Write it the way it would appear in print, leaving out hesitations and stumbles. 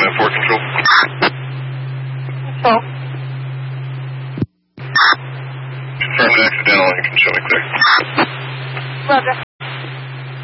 Fort Control. Control. Confirmed accidental, you can show me clear. Roger.